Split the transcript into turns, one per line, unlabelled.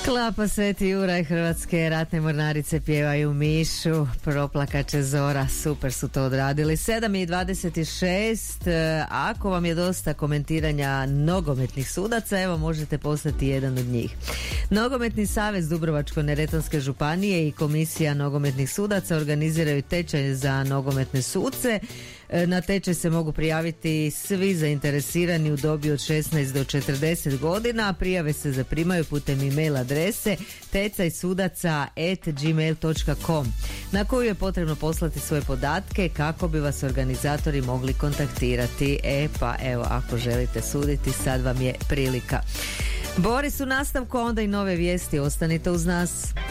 Klapa Sveti Juraj, hrvatske ratne mornarice pjevaju Mišu, proplakaće zora, super su to odradili. 7:26, ako vam je dosta komentiranja nogometnih sudaca, evo možete postati jedan od njih. Nogometni savez Dubrovačko-neretvanske županije i komisija nogometnih sudaca organiziraju tečaj za nogometne suce. Na tečaj se mogu prijaviti svi zainteresirani u dobi od 16 do 40 godina. Prijave se zaprimaju putem e-mail adrese tecajsudaca@gmail.com na koju je potrebno poslati svoje podatke kako bi vas organizatori mogli kontaktirati. Pa evo, ako želite suditi, sad vam je prilika. Boris u nastavku, onda i nove vijesti. Ostanite uz nas.